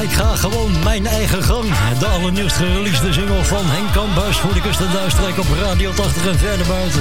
ik ga gewoon mijn eigen gang. De allernieuwst gereleasede single van Henk Kamphuis voor de Kust en Duistreek op Radio 80 en verder buiten.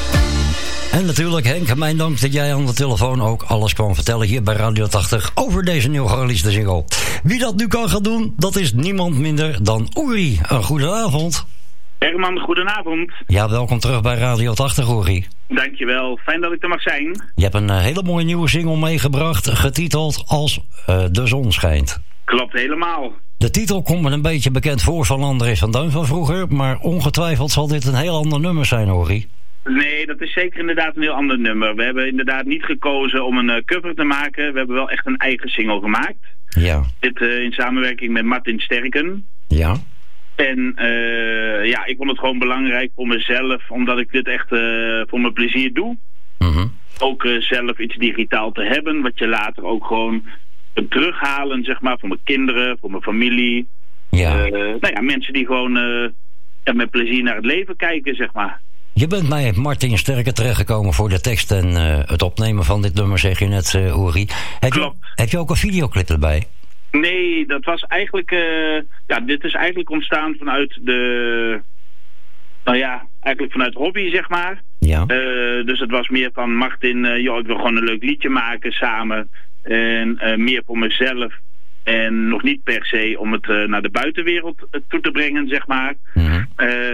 En natuurlijk Henk, mijn dank dat jij aan de telefoon ook alles kwam vertellen hier bij Radio 80 over deze nieuw gereleasede single. Wie dat nu kan gaan doen, dat is niemand minder dan Uri. Een goedenavond. Herman, goedenavond. Ja, welkom terug bij Radio 80, Uri. Dankjewel, fijn dat ik er mag zijn. Je hebt een hele mooie nieuwe single meegebracht, getiteld Als de zon schijnt. Klopt helemaal. De titel komt me een beetje bekend voor van André van Duin van vroeger, maar ongetwijfeld zal dit een heel ander nummer zijn, Uri. Nee, dat is zeker inderdaad een heel ander nummer. We hebben inderdaad niet gekozen om een cover te maken. We hebben wel echt een eigen single gemaakt. Ja. Dit in samenwerking met Martin Sterken. Ja. En ja, ik vond het gewoon belangrijk voor mezelf, omdat ik dit echt voor mijn plezier doe. Mm-hmm. Ook zelf iets digitaal te hebben, wat je later ook gewoon kunt terughalen, zeg maar, voor mijn kinderen, voor mijn familie. Ja. Nou ja, mensen die gewoon met plezier naar het leven kijken, zeg maar. Je bent bij Martin Sterken terechtgekomen voor de tekst en het opnemen van dit nummer, zeg je net, Uri. Klopt. Heb je ook een videoclip erbij? Nee, dat was eigenlijk... ja, dit is eigenlijk ontstaan vanuit de... Nou ja, eigenlijk vanuit hobby, zeg maar. Ja. Dus het was meer van Martin, joh, ik wil gewoon een leuk liedje maken samen. En meer voor mezelf. En nog niet per se om het naar de buitenwereld toe te brengen, zeg maar. Mm-hmm.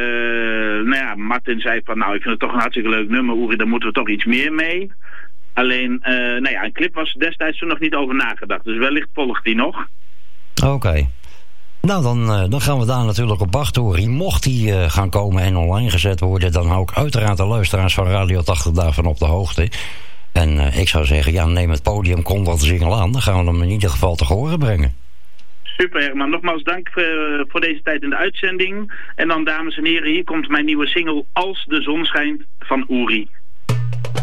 Nou ja, Martin zei van, nou, ik vind het toch een hartstikke leuk nummer, Uri, daar moeten we toch iets meer mee. Alleen, nou ja, een clip was destijds er nog niet over nagedacht. Dus wellicht volgt die nog. Oké. Nou, dan gaan we daar natuurlijk op wachten, Uri. Mocht die gaan komen en online gezet worden, dan hou ik uiteraard de luisteraars van Radio 80 daarvan op de hoogte. En ik zou zeggen, ja, neem het podium, kom wat single aan. Dan gaan we hem in ieder geval te horen brengen. Super, Herman. Nogmaals dank voor deze tijd in de uitzending. En dan, dames en heren, hier komt mijn nieuwe single Als de zon schijnt van Uri.